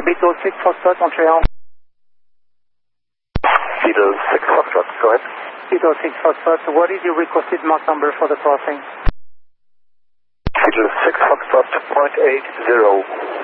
Beetle 6 Foxtrot, Montreal. Beetle 6 Foxtrot, go ahead. Beetle 6 Foxtrot, what is your requested Mach number for the crossing? Beetle 6 Foxtrot, 0.80.